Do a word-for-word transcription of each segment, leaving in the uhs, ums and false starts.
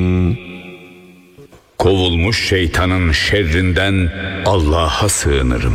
Kovulmuş şeytanın şerrinden Allah'a sığınırım.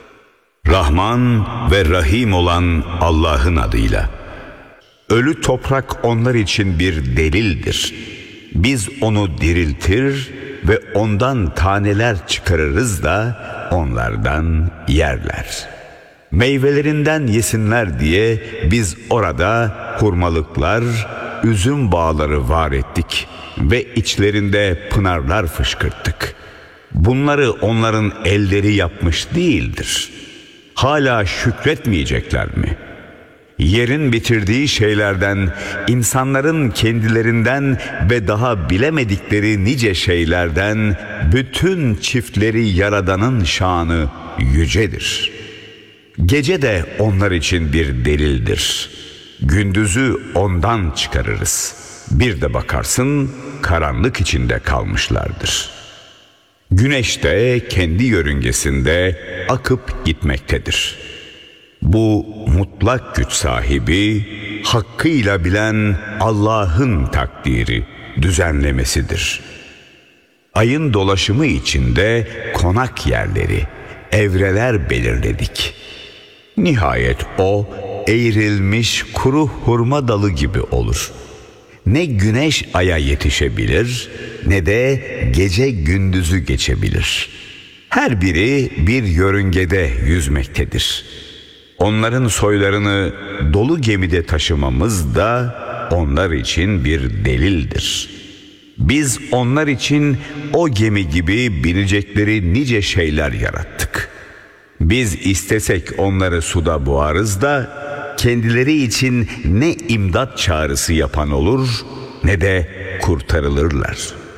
Rahman ve Rahim olan Allah'ın adıyla. Ölü toprak onlar için bir delildir. Biz onu diriltir ve ondan taneler çıkarırız da onlardan yerler. Meyvelerinden yesinler diye biz orada hurmalıklar, üzüm bağları var ettik ve içlerinde pınarlar fışkırttık. Bunları onların elleri yapmış değildir. Hala şükretmeyecekler mi? Yerin bitirdiği şeylerden, insanların kendilerinden ve daha bilemedikleri nice şeylerden bütün çiftleri yaradanın şanı yücedir. Gece de onlar için bir delildir. Gündüzü ondan çıkarırız. Bir de bakarsın karanlık içinde kalmışlardır. Güneş de kendi yörüngesinde akıp gitmektedir. Bu mutlak güç sahibi, hakkıyla bilen Allah'ın takdiri, düzenlemesidir. Ayın dolaşımı içinde konak yerleri, evreler belirledik. Nihayet o eğrilmiş kuru hurma dalı gibi olur. Ne güneş aya yetişebilir, ne de gece gündüzü geçebilir. Her biri bir yörüngede yüzmektedir. Onların soylarını dolu gemide taşımamız da onlar için bir delildir. Biz onlar için o gemi gibi bilecekleri nice şeyler yarattık. Biz istesek onları suda boğarız da kendileri için ne imdat çağrısı yapan olur ne de kurtarılırlar.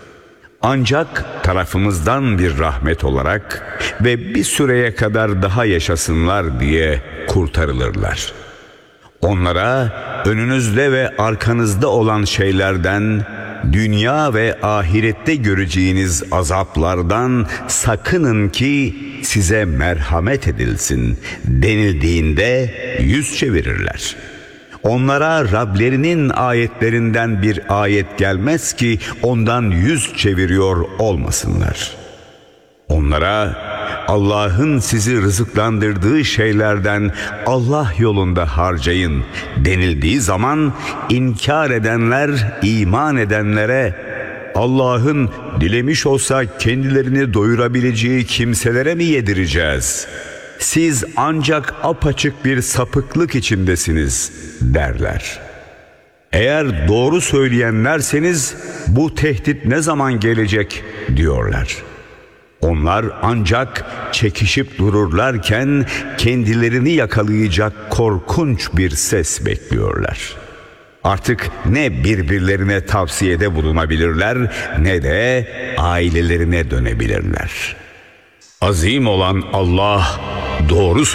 Ancak tarafımızdan bir rahmet olarak ve bir süreye kadar daha yaşasınlar diye kurtarılırlar. Onlara önünüzde ve arkanızda olan şeylerden, dünya ve ahirette göreceğiniz azaplardan sakının ki size merhamet edilsin denildiğinde yüz çevirirler. Onlara Rablerinin ayetlerinden bir ayet gelmez ki ondan yüz çeviriyor olmasınlar. Onlara Allah'ın sizi rızıklandırdığı şeylerden Allah yolunda harcayın denildiği zaman inkar edenler iman edenlere Allah'ın dilemiş olsa kendilerini doyurabileceği kimselere mi yedireceğiz? Siz ancak apaçık bir sapıklık içindesiniz derler. Eğer doğru söyleyenlerseniz bu tehdit ne zaman gelecek diyorlar. Onlar ancak çekişip dururlarken kendilerini yakalayacak korkunç bir ses bekliyorlar. Artık ne birbirlerine tavsiyede bulunabilirler ne de ailelerine dönebilirler. Azim olan Allah doğru